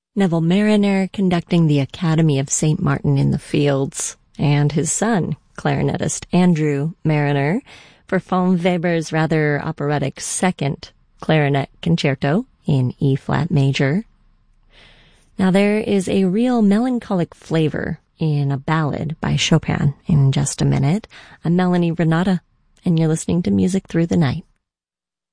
Neville Marriner conducting the Academy of St. Martin in the Fields, and his son, clarinetist Andrew Marriner, performed Weber's rather operatic second clarinet concerto in E-flat major. Now there is a real melancholic flavor in a ballad by Chopin in just a minute. I'm Melanie Renata, and you're listening to Music Through the Night.